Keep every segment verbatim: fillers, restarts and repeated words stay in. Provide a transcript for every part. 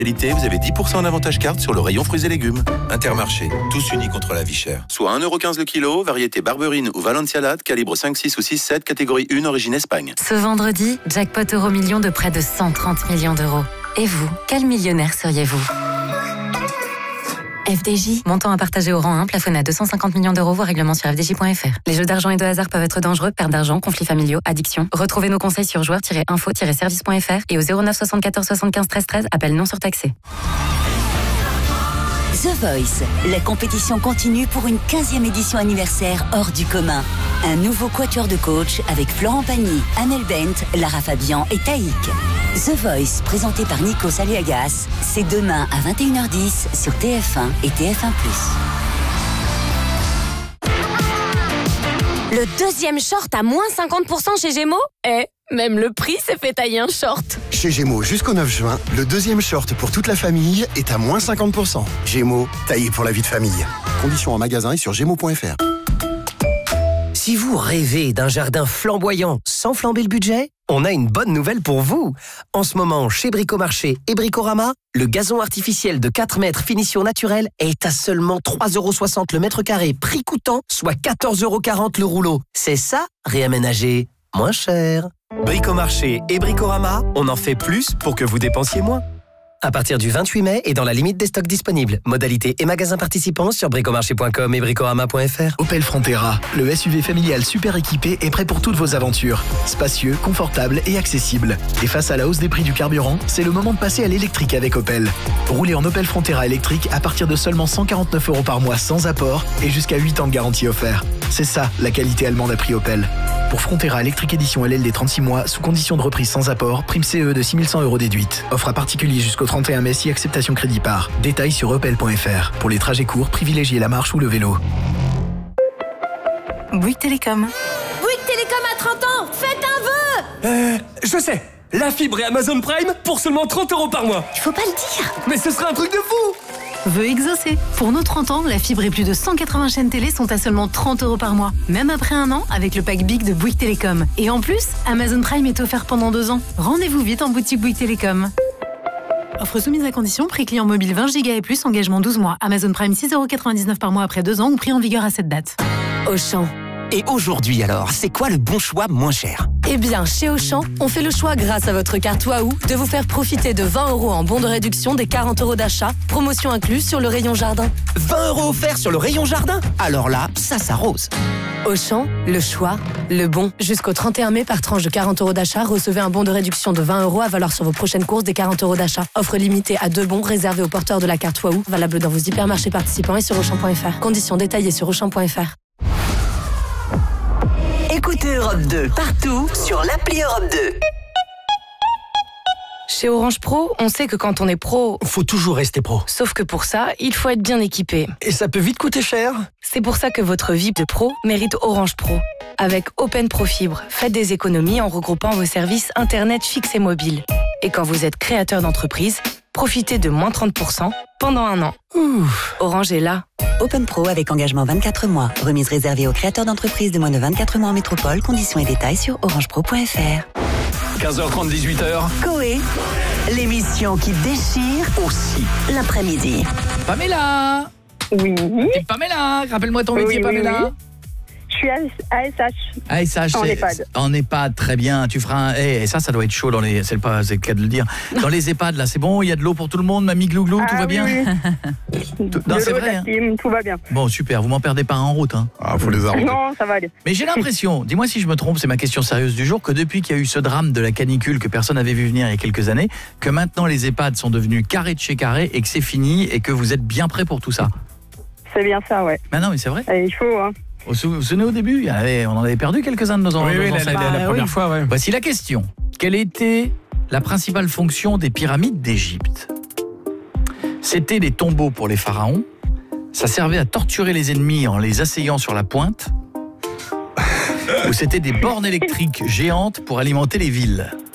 Vous avez dix pour cent en avantage carte sur le rayon fruits et légumes. Intermarché, tous unis contre la vie chère. Soit un euro quinze le kilo, variété Barberine ou Valencialade, calibre cinq, six ou six sept, catégorie un, origine Espagne. Ce vendredi, jackpot euro million de près de cent trente millions d'euros. Et vous, quel millionnaire seriez-vous ? F D J, montant à partager au rang un, plafonné à deux cent cinquante millions d'euros, voire règlement sur f d j point f r. Les jeux d'argent et de hasard peuvent être dangereux, perte d'argent, conflits familiaux, addiction. Retrouvez nos conseils sur joueurs tiret info tiret service point f r et au zéro neuf soixante-quatorze soixante-quinze treize treize, appel non surtaxé. The Voice, la compétition continue pour une quinzième édition anniversaire hors du commun. Un nouveau quatuor de coach avec Florent Pagny, Amel Bent, Lara Fabian et Taïk. The Voice, présenté par Nikos Aliagas, c'est demain à vingt et une heures dix sur T F un et T F un plus. Le deuxième short à moins cinquante pour cent chez Gémeaux ? Eh, même le prix s'est fait tailler un short. Chez Gémeaux, jusqu'au neuf juin, le deuxième short pour toute la famille est à moins cinquante pour cent. Gémeaux, taillé pour la vie de famille. Conditions en magasin et sur gémeaux point f r. Si vous rêvez d'un jardin flamboyant sans flamber le budget, on a une bonne nouvelle pour vous. En ce moment, chez Bricomarché et Bricorama, le gazon artificiel de quatre mètres finition naturelle est à seulement trois euros soixante le mètre carré, prix coûtant, soit quatorze euros quarante le rouleau. C'est ça, réaménager moins cher. Bricomarché et Bricorama, on en fait plus pour que vous dépensiez moins. À partir du vingt-huit mai et dans la limite des stocks disponibles. Modalités et magasins participants sur bricomarché point com et bricorama point f r. Opel Frontera, le S U V familial super équipé est prêt pour toutes vos aventures. Spacieux, confortable et accessible. Et face à la hausse des prix du carburant, c'est le moment de passer à l'électrique avec Opel. Roulez en Opel Frontera électrique à partir de seulement cent quarante-neuf euros par mois sans apport et jusqu'à huit ans de garantie offert. C'est ça, la qualité allemande à prix Opel. Pour Frontera électrique édition L L D trente-six mois, sous condition de reprise sans apport, prime C E de six mille cent euros déduite. Offre à particulier jusqu'au trente et un mai si acceptation crédit par. Détails sur opel point f r. Pour les trajets courts, privilégiez la marche ou le vélo. Bouygues Télécom. Bouygues Télécom à trente ans, faites un vœu. Euh, je sais. La fibre et Amazon Prime pour seulement trente euros par mois. Il faut pas le dire. Mais ce serait un truc de fou. Vœu exaucé. Pour nos trente ans, la fibre et plus de cent quatre-vingts chaînes télé sont à seulement trente euros par mois. Même après un an, avec le pack Big de Bouygues Télécom. Et en plus, Amazon Prime est offert pendant deux ans. Rendez-vous vite en boutique Bouygues Télécom. Offre soumise à condition, prix client mobile vingt giga et plus, engagement douze mois. Amazon Prime six euros quatre-vingt-dix-neuf par mois après deux ans ou prix en vigueur à cette date. Auchan. Et aujourd'hui alors, c'est quoi le bon choix moins cher ? Eh bien, chez Auchan, on fait le choix grâce à votre carte Waouh de vous faire profiter de vingt euros en bon de réduction des quarante euros d'achat, promotion incluse sur le rayon jardin. vingt euros offerts sur le rayon jardin ? Alors là, ça s'arrose. Auchan, le choix, le bon. Jusqu'au trente et un mai, par tranche de quarante euros d'achat, recevez un bon de réduction de vingt euros à valoir sur vos prochaines courses des quarante euros d'achat. Offre limitée à deux bons réservés aux porteurs de la carte Waouh, valable dans vos hypermarchés participants et sur auchan point f r. Conditions détaillées sur auchan point f r. Écoutez Europe deux partout sur l'appli Europe deux. Chez Orange Pro, on sait que quand on est pro, Faut toujours rester pro. sauf que pour ça, il faut être bien équipé. Et ça peut vite coûter cher. C'est pour ça que votre vie de pro mérite Orange Pro. Avec Open Pro Fibre, faites des économies en regroupant vos services Internet fixe et mobile. Et quand vous êtes créateur d'entreprise, profitez de moins trente pour cent pendant un an. Ouh. Orange est là. Open Pro avec engagement vingt-quatre mois. Remise réservée aux créateurs d'entreprises de moins de vingt-quatre mois en métropole. Conditions et détails sur orange pro point f r. quinze heures trente, dix-huit heures. Coé, l'émission qui déchire Aussi. l'après-midi. Pamela. Oui. Et Pamela, rappelle-moi ton métier, Oui, oui, Pamela. oui. Je suis A S H. A S H, En c'est- EHPAD. En EHPAD, très bien. Tu feras un... Eh, ça, ça doit être chaud dans les... C'est pas c'est le cas de le dire. Dans les EHPAD, là, c'est bon, il y a de l'eau pour tout le monde, mamie glouglou, tout Ah, va oui, bien oui. Tout- Non, De c'est l'eau, vrai. la hein. clim, tout va bien. Bon, super, vous m'en perdez pas un en route. Hein. Ah, faut les arrêter. Non, ça va aller. Mais j'ai l'impression, dis-moi si je me trompe, c'est ma question sérieuse du jour, que depuis qu'il y a eu ce drame de la canicule que personne n'avait vu venir il y a quelques années, que maintenant les EHPAD sont devenus carré de chez carré et que c'est fini et que vous êtes bien prêts pour tout ça. C'est bien ça, ouais. Mais non, mais c'est vrai. Et il faut, hein. Vous vous souvenez au début, il y avait- on en avait perdu quelques-uns de nos enfants. Oui, oui, la, la- la- la première fois, ouais. Voici la question. Quelle était la principale fonction des pyramides d'Égypte ? C'était les tombeaux pour les pharaons. Ça servait à torturer les ennemis en les asseyant sur la pointe. Ou c'était des bornes électriques géantes pour alimenter les villes ?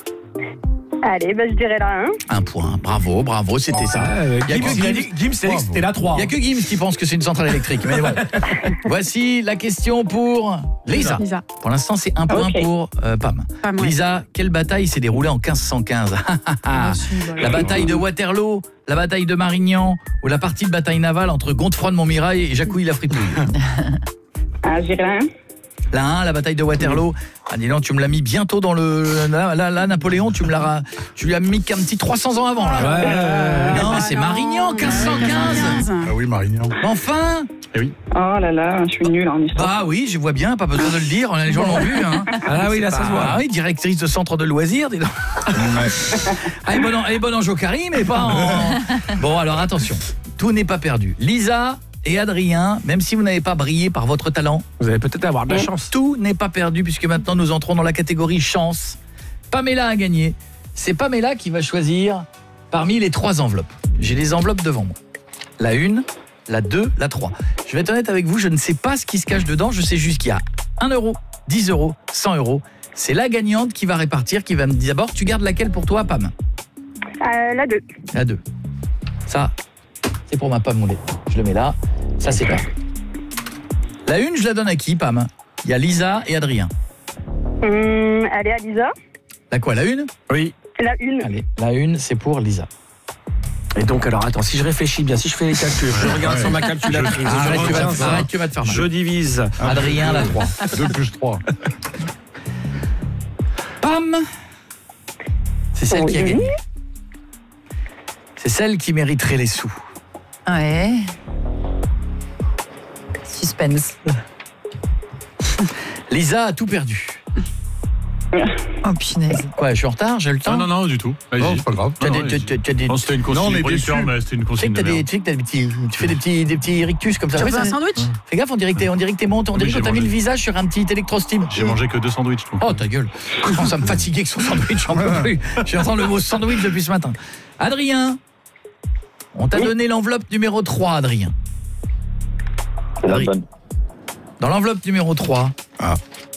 Allez, bah, je dirais la un. Un point, bravo, bravo, c'était ça. Euh, Il y a Gims, que il a Gims- dit- Gims, c'est c'était la trois. Il n'y a que Gims qui pense que c'est une centrale électrique. Mais bon. Voici la question pour Lisa. Lisa. Pour l'instant, c'est un point Ok. pour euh, Pam. Pam, ouais. Lisa, quelle bataille s'est déroulée en quinze cent quinze? La bataille de Waterloo, la bataille de Marignan ou la partie de bataille navale entre Godefroy de Montmirail et Jacouille la fripouille? Ah, je dirais la un. La un, la bataille de Waterloo. Ah, dis donc, tu me l'as mis bientôt dans le... Là, là, là, Napoléon, tu me l'as tu lui as mis qu'un petit trois cents ans avant, là. Ouais. Non, c'est Marignan, quinze cent quinze. Ah oui, Marignan. Enfin. Eh oui. Oh là là, je suis nulle en histoire. Bah oui, je vois bien, pas besoin de le dire, les gens l'ont vu. Hein. Ah oui, là, ça se voit. Ah oui, directrice de centre de loisirs, dis donc. Elle est bonne en, elle est bonne en Jokari, mais pas en... Bon, alors attention, tout n'est pas perdu. Lisa et Adrien, même si vous n'avez pas brillé par votre talent, Vous allez peut-être avoir de la chance. tout n'est pas perdu, puisque maintenant nous entrons dans la catégorie chance. Pamela a gagné. C'est Pamela qui va choisir parmi les trois enveloppes. J'ai les enveloppes devant moi. La une, la deux, la trois. Je vais être honnête avec vous, je ne sais pas ce qui se cache dedans, je sais juste qu'il y a un euro, dix euros, cent euros. C'est la gagnante qui va répartir, qui va me dire d'abord, tu gardes laquelle pour toi, Pam? Euh, la deux. La deux. Ça, c'est pour ma Pam Moulet. Je le mets là. Ça, c'est Pam. La une, je la donne à qui, Pam? Il y a Lisa et Adrien. Hum, allez, à Lisa. La quoi, la une? Oui. La une. Allez, la une, c'est pour Lisa. Et donc, alors, attends, si je réfléchis bien, si je fais les calculs, je regarde sur ma calculatrice. Arrête, je tu vas te- retiens ça. arrête, tu vas te faire mal. Je divise. Adrien, la trois. deux plus trois. Pam, c'est celle qui a Oui. gagné. C'est celle qui mériterait les sous. Ouais. Suspense. Lisa a tout perdu. Oh punaise. Quoi, je suis en retard? J'ai le temps? Non, non, non, du tout. Vas-y. Non, c'est pas grave. Tu as Non, des- non, tu- tu- tu as des- Non, c'était une Non, on consigne est du producteur, déçus. mais c'était une Tu sais consigne que de t'as des, merde. tu sais que t'as des petits, tu fais des petits, des petits rictus comme ça. Tu Ouais, veux un ça- sandwich? Fais gaffe, on dirait que t'es, on dirait que t'es monté, on dirait Oui, que j'ai t'as mis mangé. le visage sur un petit électrostime. J'ai mangé que deux sandwichs. donc. Oh ta gueule. Comment ça me fatiguait que son sandwich, j'en peux plus. J'entends le mot sandwich depuis ce matin. Adrien, on t'a donné l'enveloppe numéro trois, Adrien. Adrien. Dans l'enveloppe numéro trois, Ah.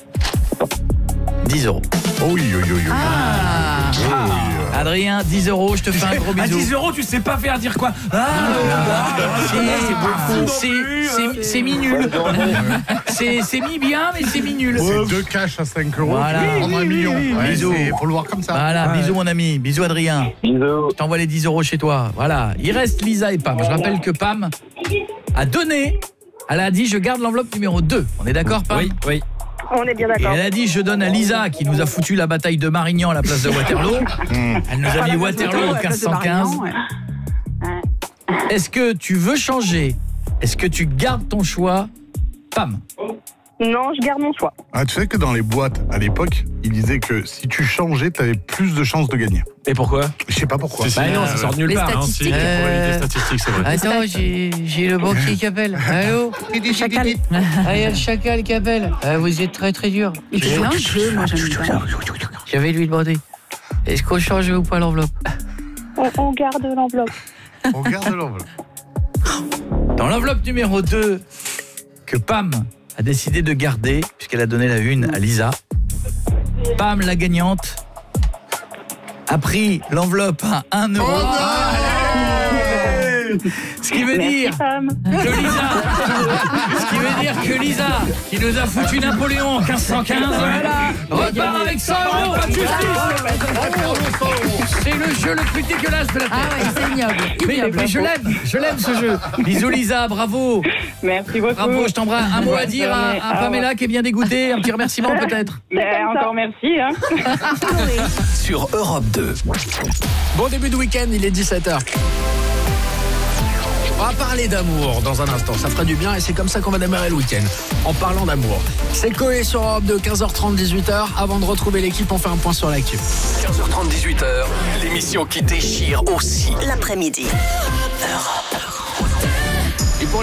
dix euros. Oh oui, oui, oui, oui. Ah. Adrien, dix euros, je te fais un gros À bisou. dix euros, tu sais pas faire dire quoi? Ah, C'est- c'est- c'est- C'est mi nul. C'est c'est mi bien, mais c'est mi nul. C'est deux cash à cinq euros. Voilà. Tu peux prendre un million. Ouais, Bisous. c'est- faut le voir comme ça. Voilà, Ouais. bisous mon ami, bisous Adrien. Bisous. Je t'envoie les dix euros chez toi. Voilà, il reste Lisa et Pam. Je rappelle que Pam a donné, elle a dit je garde l'enveloppe numéro deux. On est d'accord, Pam? Oui, oui. On est bien Et d'accord. elle a dit je donne à Lisa qui nous a foutu la bataille de Marignan à la place de Waterloo. Elle nous a mis Waterloo en quinze cent quinze. Est-ce que tu veux changer? Est-ce que tu gardes ton choix? Pam. Non, je garde mon choix. Ah, tu sais que dans les boîtes, à l'époque, ils disaient que si tu changeais, tu avais plus de chances de gagner. Et pourquoi? Je sais pas pourquoi. Bah non, ça sort de nulle Les part. statistiques. Pour éviter Euh, les statistiques, c'est vrai. Attends, j'ai j'ai le banquier qui appelle. Allô? Chacal. Ah, il y a le chacal qui appelle. Ah, vous êtes très très dur. Il fait un jeu, moi j'aime bien. Je vais lui demander. Est-ce qu'on change ou pas l'enveloppe? On, on garde l'enveloppe. On garde l'enveloppe. Dans l'enveloppe numéro deux, que Pam a décidé de garder, puisqu'elle a donné la une à Lisa, Pam, la gagnante, a pris l'enveloppe à un euro. Ce qui veut Merci, dire Pam. que Lisa, ce qui veut dire que Lisa, qui nous a foutu Napoléon en quinze cent quinze, repart avec cent euros. Pas de justice. C'est le jeu le plus dégueulasse de la terre. Ah ouais, c'est ignoble. Mais, Ignoble. mais je l'aime, je l'aime ce jeu. Bisous Lisa, bravo. Merci beaucoup. Bravo, je t'embrasse. Un mot à dire à, à Pamela qui est bien dégoûtée, un petit remerciement peut-être. Ben, encore merci. Hein. Sur Europe deux. Bon début de week-end, il est dix-sept heures. On va parler d'amour dans un instant, ça fera du bien et c'est comme ça qu'on va démarrer le week-end, en parlant d'amour. C'est Coé sur Europe deux, quinze heures trente, dix-huit heures. Avant de retrouver l'équipe, on fait un point sur l'actu. quinze heures trente, dix-huit heures. L'émission qui déchire aussi. L'après-midi. Et pour les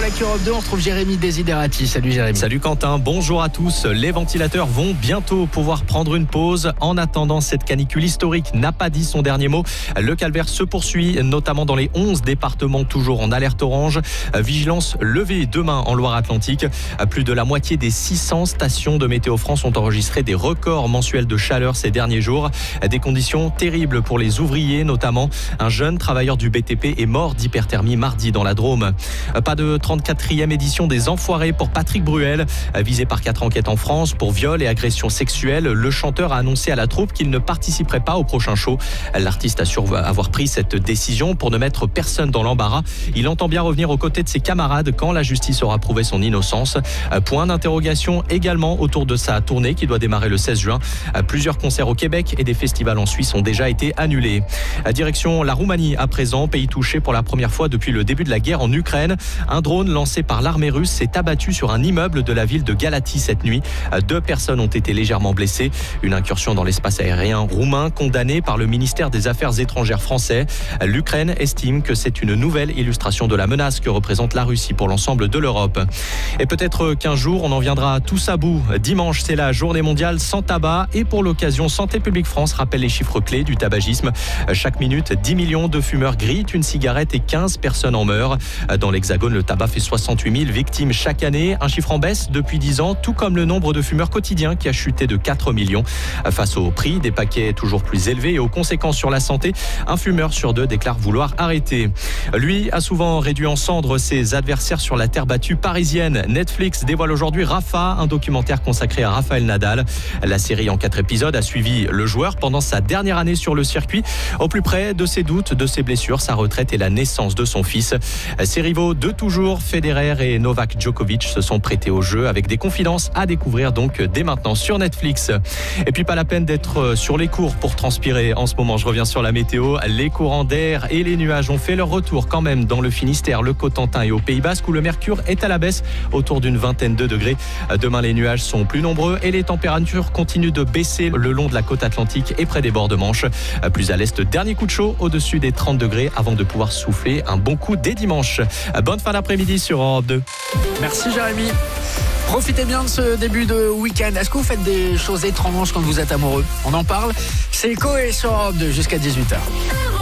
l'actu Europe deux, on retrouve Jérémy Desiderati. Salut Jérémy. Salut Quentin, bonjour à tous. Les ventilateurs vont bientôt pouvoir prendre une pause. En attendant, cette canicule historique n'a pas dit son dernier mot. Le calvaire se poursuit, notamment dans les onze départements toujours en alerte orange. Vigilance levée demain en Loire-Atlantique. Plus de la moitié des six cents stations de Météo France ont enregistré des records mensuels de chaleur ces derniers jours. Des conditions terribles pour les ouvriers, notamment un jeune travailleur du B T P est mort d'hyperthermie mardi dans la Drôme. Pas de trente-quatrième édition des Enfoirés pour Patrick Bruel. Visé par quatre enquêtes en France pour viol et agression sexuelle, le chanteur a annoncé à la troupe qu'il ne participerait pas au prochain show. L'artiste assure avoir pris cette décision pour ne mettre personne dans l'embarras. Il entend bien revenir aux côtés de ses camarades quand la justice aura prouvé son innocence. Point d'interrogation également autour de sa tournée qui doit démarrer le seize juin. Plusieurs concerts au Québec et des festivals en Suisse ont déjà été annulés. Direction la Roumanie à présent, pays touché pour la première fois depuis le début de la guerre en Ukraine. Un drone lancé par l'armée russe s'est abattu sur un immeuble de la ville de Galatie cette nuit. Deux personnes ont été légèrement blessées. Une incursion dans l'espace aérien roumain condamnée par le ministère des Affaires étrangères français. L'Ukraine estime que c'est une nouvelle illustration de la menace que représente la Russie pour l'ensemble de l'Europe. Et peut-être qu'un jour, on en viendra tous à bout. Dimanche, c'est la journée mondiale sans tabac et pour l'occasion, Santé publique France rappelle les chiffres clés du tabagisme. Chaque minute, dix millions de fumeurs grillent une cigarette et quinze personnes en meurent. Dans l'Hexagone, le tabac fait soixante-huit mille victimes chaque année, un chiffre en baisse depuis dix ans, tout comme le nombre de fumeurs quotidiens qui a chuté de quatre millions. Face au prix des paquets toujours plus élevés et aux conséquences sur la santé, un fumeur sur deux déclare vouloir arrêter. Lui a souvent réduit en cendres ses adversaires sur la terre battue parisienne. Netflix dévoile aujourd'hui Rafa, un documentaire consacré à Rafael Nadal. La série en quatre épisodes a suivi le joueur pendant sa dernière année sur le circuit, au plus près de ses doutes, de ses blessures, sa retraite et la naissance de son fils. Ses rivaux de toujours, Federer et Novak Djokovic, se sont prêtés au jeu avec des confidences à découvrir donc dès maintenant sur Netflix. Et puis pas la peine d'être sur les cours pour transpirer. En ce moment, je reviens sur la météo. Les courants d'air et les nuages ont fait leur retour quand même dans le Finistère, le Cotentin et au Pays Basque où le mercure est à la baisse autour d'une vingtaine de degrés. Demain, les nuages sont plus nombreux et les températures continuent de baisser le long de la côte atlantique et près des bords de Manche. Plus à l'est, dernier coup de chaud au-dessus des trente degrés avant de pouvoir souffler un bon coup dès dimanche. Bonne fin d'après-midi sur Europe deux. Merci Jérémy. Profitez bien de ce début de week-end. Est-ce que vous faites des choses étranges quand vous êtes amoureux? On en parle. C'est Coé sur Europe deux jusqu'à dix-huit heures.